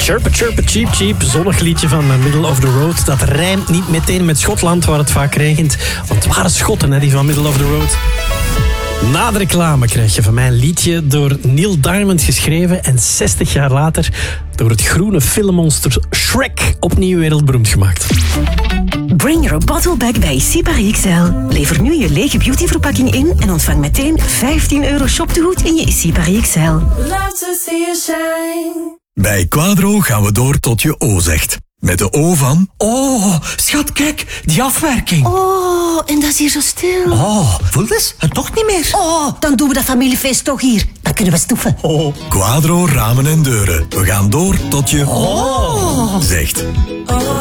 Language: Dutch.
Chirpa Chirpa Cheep Cheep, zonnig liedje van Middle of the Road. Dat rijmt niet meteen met Schotland, waar het vaak regent. Want het waren Schotten, hè, die van Middle of the Road. Na de reclame krijg je van mij een liedje door Neil Diamond geschreven en 60 jaar later door het groene filmmonster Shrek opnieuw wereldberoemd gemaakt. Bring your bottle back bij Sipari XL. Lever nu je lege beautyverpakking in en ontvang meteen €15 shoptegoed in je Sipari XL. Love to see you shine. Bij Quadro gaan we door tot je O zegt. Met de O van... Oh, schat, kijk, die afwerking. Oh, en dat is hier zo stil. Oh, voel eens, het toch niet meer. Oh, dan doen we dat familiefeest toch hier. Dan kunnen we stoeven. Oh. Quadro ramen en deuren. We gaan door tot je... zegt.